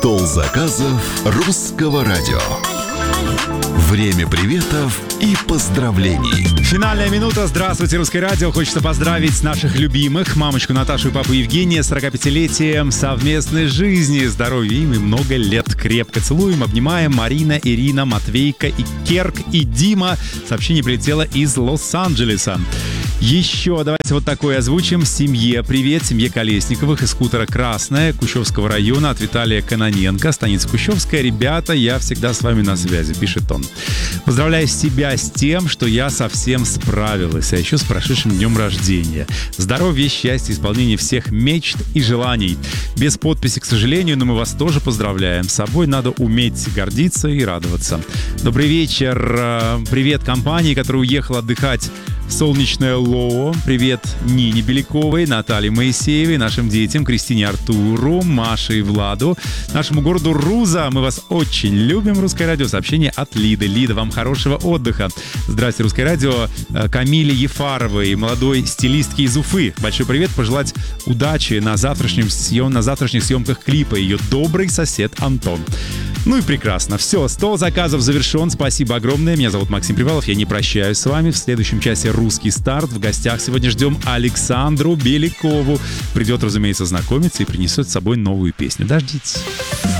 Стол заказов русского радио. Время приветов и поздравлений. Финальная минута. Здравствуйте, Русское радио. Хочется поздравить наших любимых, мамочку Наташу и папу Евгения, с 45-летием совместной жизни, здоровья им и много лет. Крепко целуем, обнимаем. Марина, Ирина, Матвейка и Керк и Дима. Сообщение прилетело из Лос-Анджелеса. Еще давайте вот такое озвучим. Семье привет, семье Колесниковых из хутора Красное, Кущевского района, от Виталия Кононенко, станица Кущевская. Ребята, я всегда с вами на связи, пишет он. Поздравляю себя с тем, что я совсем справилась, а еще с прошедшим днем рождения. Здоровья, счастья, исполнения всех мечт и желаний. Без подписи, к сожалению, но мы вас тоже поздравляем. С собой надо уметь гордиться и радоваться. Добрый вечер. Привет компании, которая уехала отдыхать в солнечное Лоо. Привет Нине Беляковой, Наталье Моисеевой, нашим детям, Кристине Артуру, Маше и Владу, нашему городу Руза. Мы вас очень любим, Русское радио. Сообщение от Лиды. Лида, вам хорошего отдыха. Здрасте, Русское радио. Камиле Ефаровой, молодой стилистке из Уфы. Большой привет. Пожелать удачи на завтрашних съемках клипа. Ее добрый сосед Антон. Ну и прекрасно. Все, стол заказов завершен. Спасибо огромное. Меня зовут Максим Привалов. Я не прощаюсь с вами. В следующем часе «Русский старт». В гостях сегодня ждем Александру Белякову. Придет, разумеется, знакомиться и принесет с собой новую песню. Дождитесь.